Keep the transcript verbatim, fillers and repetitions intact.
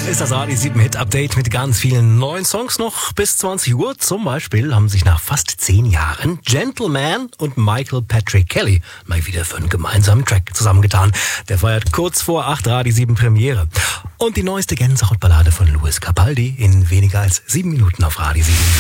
Ist das Radio sieben Hit Update mit ganz vielen neuen Songs noch bis zwanzig Uhr. Zum Beispiel haben sich nach fast zehn Jahren Gentleman und Michael Patrick Kelly mal wieder für einen gemeinsamen Track zusammengetan. Der feiert kurz vor acht Radio sieben Premiere. Und die neueste Gänsehautballade von Lewis Capaldi in weniger als sieben Minuten auf Radio sieben.